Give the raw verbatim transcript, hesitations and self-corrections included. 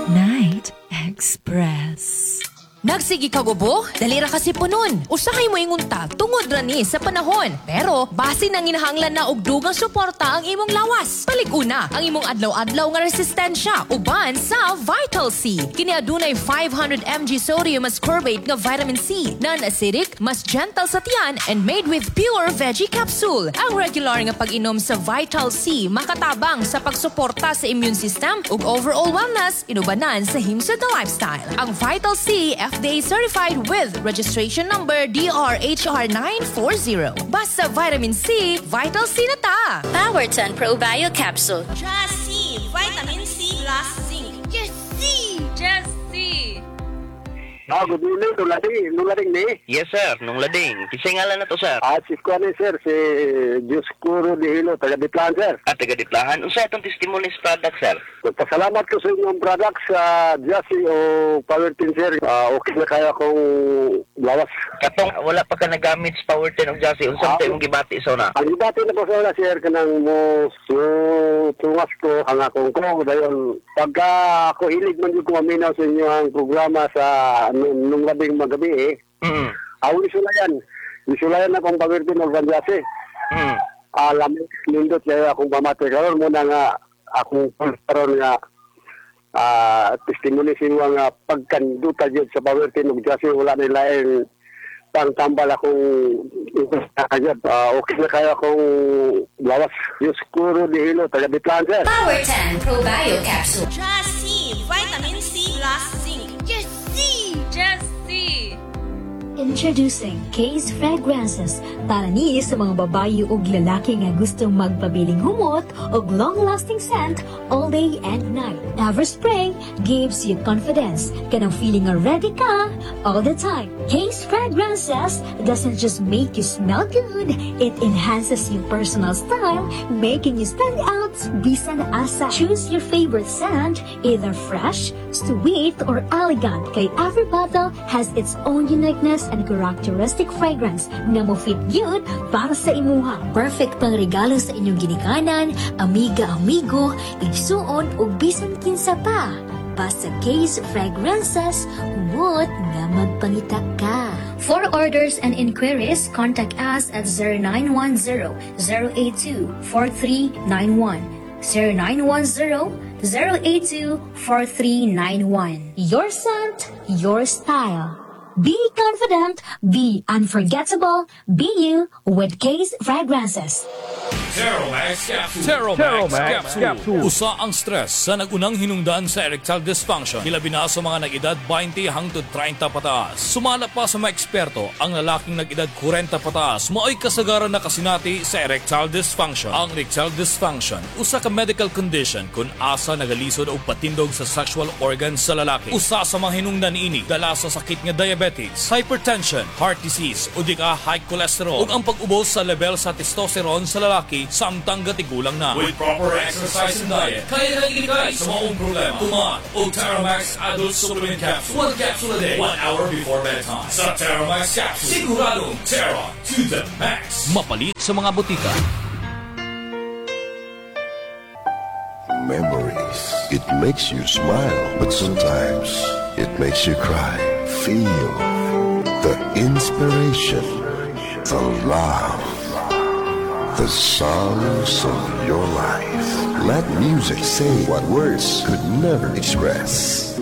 Night Express. Nagsigi ka gubo? Dalira kasi punon. Usahay mo ingunta tungod ra ni sa panahon. Pero base nang inahanglan na og dugang suporta ang imong lawas. Palig-una ang imong adlaw-adlaw nga resistensya uban sa Vital C. Kini adunay five hundred milligrams sodium ascorbate nga vitamin C, non-acidic, mas gentle sa tiyan and made with pure veggie capsule. Ang regular nga pag-inom sa Vital C makatabang sa pagsuporta sa immune system ug overall wellness inubanan sa himsa the lifestyle. Ang Vital C F D A certified with registration number D R H R nine forty. Basta vitamin C, Vital C na ta! Powerton Pro Bio Capsule. Just C, vitamin C plus zinc. Just C! Just C. Ah, good evening, Nulading, Nulading ni. Yes, sir. Nung lading. Kisay ngalan na to, sir. Ah, si Kuan sir, si Dioscuro de Hilo, taga Bitlan, sir. At taga-diplahan. Unsa itong testimonies product, sir? Pasalamat ko sa inyong products sa Jassy o Powertin, sir. Ah, okay na kaya kong lawas. Katong wala pa ka nagamit sa Power ten o Jassy. Unsa Ah. tayo mong gibati sa una? Ang ibati na po sa una, sir, kanang mo tungas ko, ang akong ko, dahil pagka ako hilig man yung kumaminaw sa inyo ang programa sa nung, nung labing magabi eh, Mm. ako isulayan. Isulayan akong Powertin o Jassy. Mm. Alam nindot kaya akong pamati karon muna nga akong karon nga ah testimony siya nga pagkanduta jud sa Powertin ug Jassy wala na lain pangtambal akong agad. Ah, okay na kaya akong lawas. Dioscuro de Hilo, taga Bitlan, sir. Powerton Pro Bio Capsule. Just C, vitamin C plus zinc. Just C! Just C. Introducing Case Fragrances para ni sa mga babayi ug lalaki nga gustong magpabiling humot ug long-lasting scent all day and night. Everspray gives you confidence kanang feeling nga ready ka all the time. Case Fragrances doesn't just make you smell good, it enhances your personal style, making you stand out bisan asa. Choose your favorite scent, either fresh, sweet, or elegant. Kay every bottle has its own uniqueness and characteristic fragrance na mo fit yun para sa imuha. Perfect pang regalo sa inyong ginikanan, amiga-amigo, igsuon o bisan kinsa pa. Basta Case Fragrances, humot nga magpangita ka. For orders and inquiries, contact us at zero nine one zero, zero eight two, four three nine one. zero nine one zero, zero eight two, four three nine one. Your scent, your style. Be confident, be unforgettable, be you with Case Fragrances. Teromax Capsule. Teromax Capsule. Capsule. Usa ang stress sa nagunang hinungdan sa erectile dysfunction. Hilabi na sa mga nag-edad twenty hangtod thirty pataas. Sumala pa sa mga eksperto, ang lalaking nag-edad forty pataas mao'y kasagaran na kasinati sa erectile dysfunction. Ang erectile dysfunction, usa ka medical condition kung asa nagalisod o patindog sa sexual organs sa lalaki. Usa sa mga hinungdan ini, dala sa sakit nga diabetes, hypertension, heart disease, o di ka high cholesterol, ug ang pag-ubos sa level sa testosterone sa lalaki samtang gatigulang na. With proper exercise and diet, kaya nang iligay sa maong problema. Tumat o Terramax Adult Supplement Capsule. One capsule a day, one hour before bedtime. Sa Terramax Capsule, siguradong Terra to the max. Mapalit sa mga butika. Memories. It makes you smile, but sometimes it makes you cry. Feel the inspiration, the love, the songs of your life. Let music say what words could never express.